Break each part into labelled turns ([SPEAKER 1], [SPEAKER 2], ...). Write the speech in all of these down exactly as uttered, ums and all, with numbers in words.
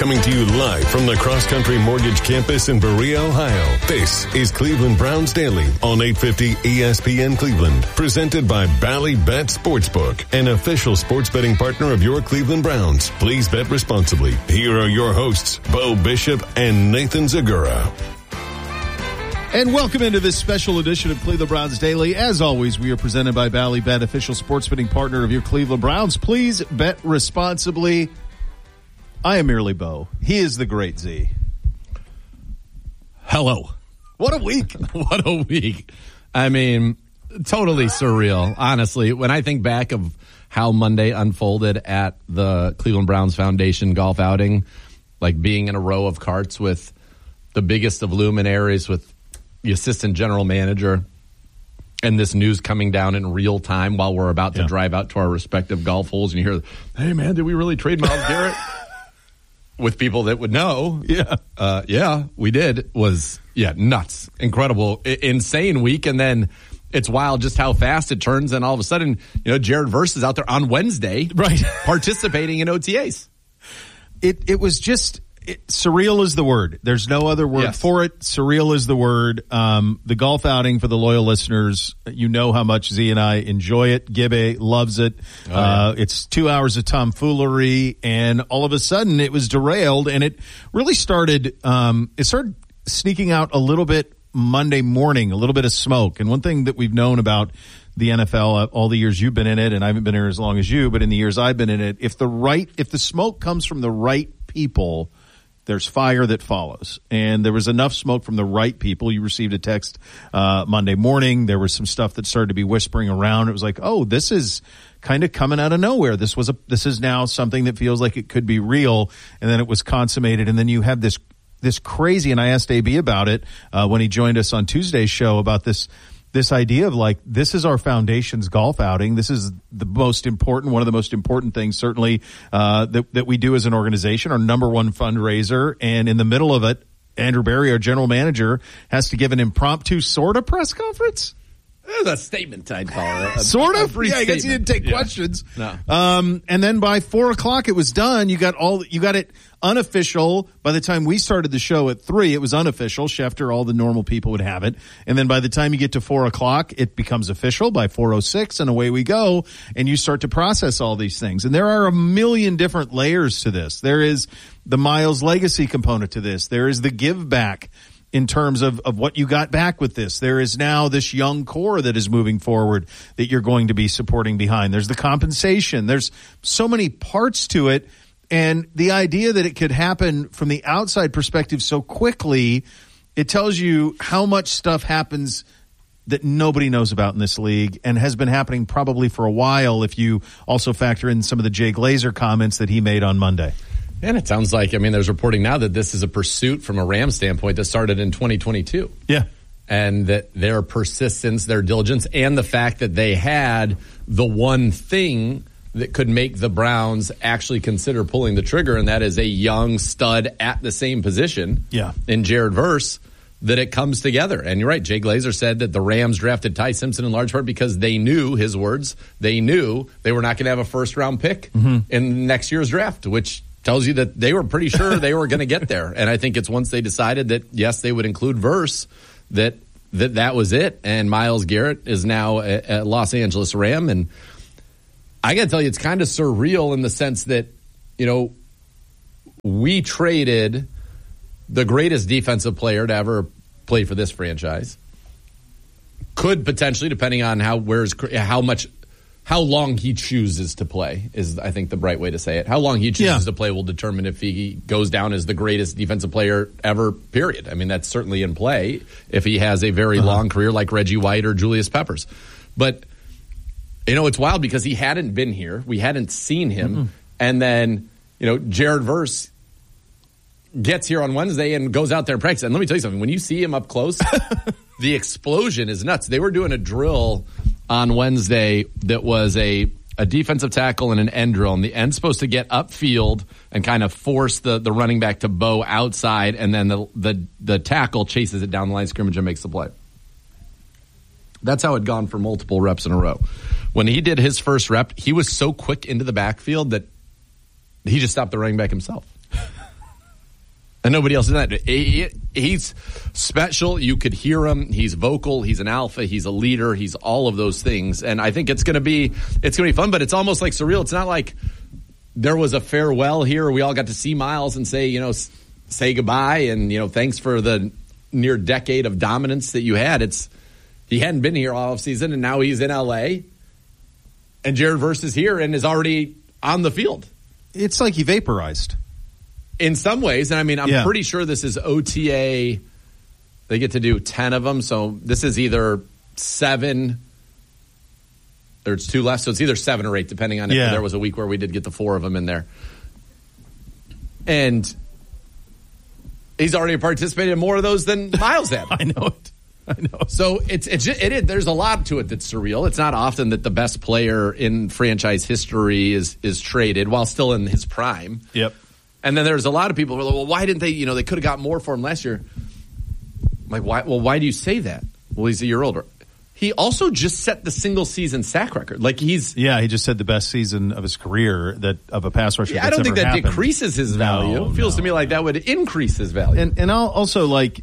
[SPEAKER 1] Coming to you live from the Cross Country Mortgage Campus in Berea, Ohio. This is Cleveland Browns Daily on eight fifty E S P N Cleveland. Presented by Bally Bet Sportsbook, an official sports betting partner of your Cleveland Browns. Please bet responsibly. Here are your hosts, Bo Bishop and Nathan Zagura.
[SPEAKER 2] And welcome into this special edition of Cleveland Browns Daily. As always, we are presented by Bally Bet, official sports betting partner of your Cleveland Browns. Please bet responsibly. I am merely Bo. He is the great Z.
[SPEAKER 3] Hello.
[SPEAKER 2] What a week.
[SPEAKER 3] What a week. I mean, totally surreal, honestly. When I think back of how Monday unfolded at the Cleveland Browns Foundation golf outing, like being in a row of carts with the biggest of luminaries, with the assistant general manager, and this news coming down in real time while we're about to yeah. drive out to our respective golf holes, and you hear, hey, man, did we really trade Myles Garrett? With people that would know.
[SPEAKER 2] Yeah.
[SPEAKER 3] Uh, yeah, we did. Was, yeah, nuts. Incredible. I- insane week. And then it's wild just how fast it turns. And all of a sudden, you know, Jared Verse is out there on Wednesday.
[SPEAKER 2] Right.
[SPEAKER 3] Participating in O T As.
[SPEAKER 2] It, it was just... It, surreal is the word. There's no other word
[SPEAKER 3] yes.
[SPEAKER 2] for it. Surreal is the word. Um, the golf outing, for the loyal listeners, you know how much Z and I enjoy it. Gibbe loves it. Oh, uh, yeah. It's two hours of tomfoolery, and all of a sudden it was derailed, and it really started, um, it started sneaking out a little bit Monday morning, a little bit of smoke. And one thing that we've known about the N F L, uh, all the years you've been in it, and I haven't been here as long as you, but in the years I've been in it, if the right, if the smoke comes from the right people, there's fire that follows. And there was enough smoke from the right people. You received a text uh Monday morning. There was some stuff that started to be whispering around. It was like, oh, this is kind of coming out of nowhere. This was a this is now something that feels like it could be real. And then it was consummated. And then you have this this crazy, and I asked A B about it uh when he joined us on Tuesday's show, about this this idea of like, this is our foundation's golf outing. This is the most important, one of the most important things, certainly, uh, that, that we do as an organization, our number one fundraiser. And in the middle of it, Andrew Berry, our general manager, has to give an impromptu sort of press conference.
[SPEAKER 3] That's a statement, I'd call it. A,
[SPEAKER 2] sort of?
[SPEAKER 3] A brief
[SPEAKER 2] yeah, I guess you didn't take
[SPEAKER 3] yeah.
[SPEAKER 2] questions.
[SPEAKER 3] No.
[SPEAKER 2] Um, and then by four o'clock, it was done. You got all, you got it unofficial. By the time we started the show at three, it was unofficial. Schefter, all the normal people would have it. And then by the time you get to four o'clock, it becomes official by four oh six, and away we go. And you start to process all these things. And there are a million different layers to this. There is the Myles legacy component to this. There is the give back in terms of, of what you got back with this. There is now this young core that is moving forward that you're going to be supporting behind. There's the compensation. There's so many parts to it. And the idea that it could happen from the outside perspective so quickly, it tells you how much stuff happens that nobody knows about in this league, and has been happening probably for a while if you also factor in some of the Jay Glazer comments that he made on Monday.
[SPEAKER 3] And it sounds like, I mean, there's reporting now that this is a pursuit from a Rams standpoint that started in twenty twenty-two.
[SPEAKER 2] Yeah.
[SPEAKER 3] And that their persistence, their diligence, and the fact that they had the one thing that could make the Browns actually consider pulling the trigger, and that is a young stud at the same position
[SPEAKER 2] yeah.
[SPEAKER 3] in Jared Verse, that it comes together. And you're right, Jay Glazer said that the Rams drafted Ty Simpson in large part because they knew, his words, they knew they were not going to have a first-round pick mm-hmm. in next year's draft, which tells you that they were pretty sure they were going to get there. And I think it's once they decided that, yes, they would include Verse, that that, that was it. And Myles Garrett is now a, a Los Angeles Ram. And I got to tell you, it's kind of surreal in the sense that, you know, we traded the greatest defensive player to ever play for this franchise. Could potentially, depending on how where's how much how long he chooses to play is, I think, the right way to say it. How long he chooses yeah. to play will determine if he goes down as the greatest defensive player ever, period. I mean, that's certainly in play if he has a very uh-huh. long career like Reggie White or Julius Peppers. But, you know, it's wild because he hadn't been here. We hadn't seen him. Mm-hmm. And then, you know, Jared Verse gets here on Wednesday and goes out there and practices. And let me tell you something. When you see him up close, the explosion is nuts. They were doing a drill on Wednesday that was a, a defensive tackle and an end drill. And the end's supposed to get upfield and kind of force the, the running back to bow outside, and then the, the, the tackle chases it down the line of scrimmage and makes the play. That's how it had gone for multiple reps in a row. When he did his first rep, he was so quick into the backfield that he just stopped the running back himself. And nobody else is that. He, he's special. You could hear him. He's vocal. He's an alpha. He's a leader. He's all of those things. And I think it's going to be it's going to be fun. But it's almost like surreal. It's not like there was a farewell here. We all got to see Miles and say, you know, say goodbye and you know, thanks for the near decade of dominance that you had. It's he hadn't been here all offseason, and now he's in L A. And Jared Verse is here and is already on the field.
[SPEAKER 2] It's like he vaporized.
[SPEAKER 3] In some ways, and I mean, I'm
[SPEAKER 2] yeah.
[SPEAKER 3] pretty sure this is O T A. They get to do ten of them, so this is either seven, there's two left, so it's either seven or eight, depending on if
[SPEAKER 2] yeah.
[SPEAKER 3] there was a week where we did get the four of them in there. And he's already participated in more of those than Miles had.
[SPEAKER 2] I know it. I know.
[SPEAKER 3] So it's it's it, it there's a lot to it that's surreal. It's not often that the best player in franchise history is is traded while still in his prime.
[SPEAKER 2] Yep.
[SPEAKER 3] And then there's a lot of people who are like, well, why didn't they, you know, they could have got more for him last year. I'm like, why? Well, why do you say that? Well, he's a year older. He also just set the single season sack record. Like he's.
[SPEAKER 2] Yeah, he just had the best season of his career that of a pass rusher.
[SPEAKER 3] Yeah,
[SPEAKER 2] that's
[SPEAKER 3] I don't think
[SPEAKER 2] ever
[SPEAKER 3] that
[SPEAKER 2] happened.
[SPEAKER 3] decreases his value.
[SPEAKER 2] No,
[SPEAKER 3] it feels
[SPEAKER 2] no.
[SPEAKER 3] to me like that would increase his value.
[SPEAKER 2] And, and I'll also like,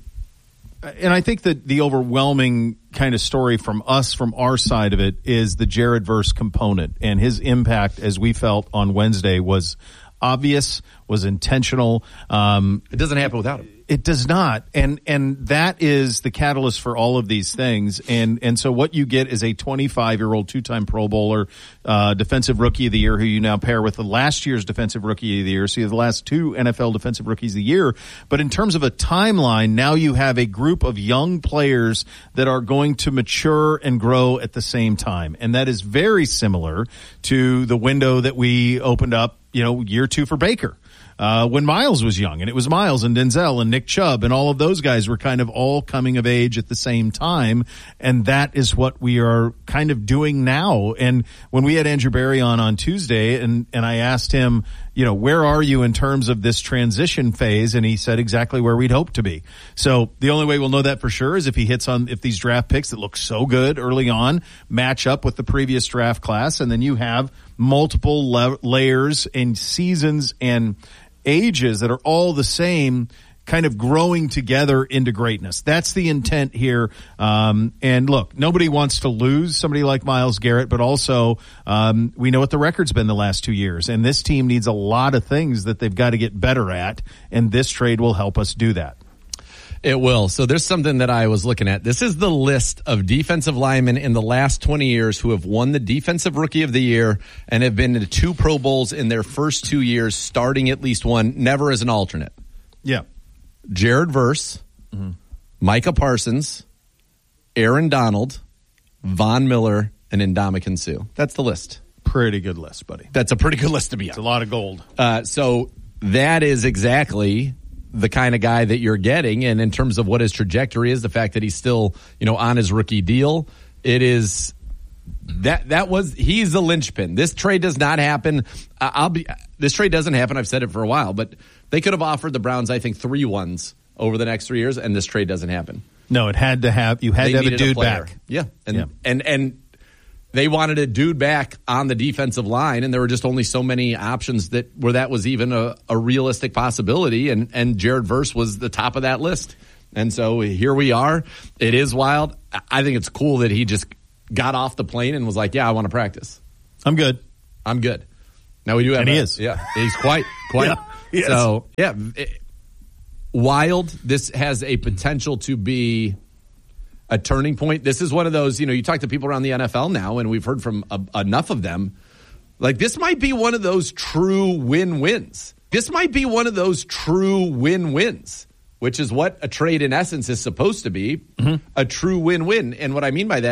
[SPEAKER 2] and I think that the overwhelming kind of story from us, from our side of it, is the Jared Verse component and his impact, as we felt on Wednesday, was obvious, was intentional. Um,
[SPEAKER 3] it doesn't happen without him.
[SPEAKER 2] It does not, and and that is the catalyst for all of these things. And and so what you get is a twenty-five-year-old two-time Pro Bowler, uh, Defensive Rookie of the Year, who you now pair with the last year's Defensive Rookie of the Year. So you have the last two N F L Defensive Rookies of the Year. But in terms of a timeline, now you have a group of young players that are going to mature and grow at the same time, and that is very similar to the window that we opened up, you know, year two for Baker. Uh, when Miles was young, and it was Miles and Denzel and Nick Chubb and all of those guys were kind of all coming of age at the same time. And that is what we are kind of doing now. And when we had Andrew Berry on on Tuesday and, and I asked him, you know, where are you in terms of this transition phase? And he said exactly where we'd hoped to be. So the only way we'll know that for sure is if he hits on, if these draft picks that look so good early on match up with the previous draft class. And then you have multiple la- layers and seasons and ages that are all the same, kind of growing together into greatness. That's the intent here. Um, and look, nobody wants to lose somebody like Myles Garrett, but also um, we know what the record's been the last two years. And this team needs a lot of things that they've got to get better at. And this trade will help us do that.
[SPEAKER 3] It will. So there's something that I was looking at. This is the list of defensive linemen in the last twenty years who have won the Defensive Rookie of the Year and have been to two Pro Bowls in their first two years, starting at least one, never as an alternate.
[SPEAKER 2] Yeah.
[SPEAKER 3] Jared Verse, mm-hmm. Micah Parsons, Aaron Donald, Von Miller, and Ndamukong Suh. That's the list.
[SPEAKER 2] Pretty good list, buddy.
[SPEAKER 3] That's a pretty good list to be on.
[SPEAKER 2] It's a lot of gold.
[SPEAKER 3] Uh, so that is exactly the kind of guy that you're getting. And in terms of what his trajectory is, the fact that he's still, you know, on his rookie deal, it is that, that was, he's the linchpin. This trade does not happen. Uh, I'll be, this trade doesn't happen. I've said it for a while, but they could have offered the Browns, I think, three ones over the next three years, and this trade doesn't happen.
[SPEAKER 2] No, it had to have, you had
[SPEAKER 3] they
[SPEAKER 2] to have a dude
[SPEAKER 3] a
[SPEAKER 2] back.
[SPEAKER 3] Yeah. And,
[SPEAKER 2] yeah.
[SPEAKER 3] and, and, they wanted a dude back on the defensive line, and there were just only so many options that where that was even a, a realistic possibility, and, and Jared Verse was the top of that list. And so here we are. It is wild. I think it's cool that he just got off the plane and was like, yeah, I want to practice.
[SPEAKER 2] I'm good.
[SPEAKER 3] I'm good. Now we do have
[SPEAKER 2] And he
[SPEAKER 3] a,
[SPEAKER 2] is.
[SPEAKER 3] Yeah, he's quite, quite.
[SPEAKER 2] Yeah, he is.
[SPEAKER 3] So, yeah, it, wild. This has a potential to be a turning point. This is one of those, you know, you talk to people around the N F L now, and we've heard from a, enough of them. Like, this might be one of those true win-wins. This might be one of those true win-wins, which is what a trade in essence is supposed to be, mm-hmm. a true win-win. And what I mean by that